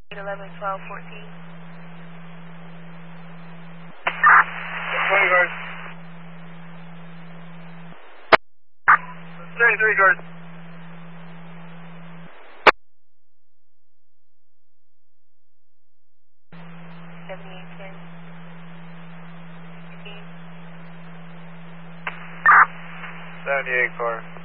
11, 12, 14. 20 guards. 33 guards. $78.10. 78 car.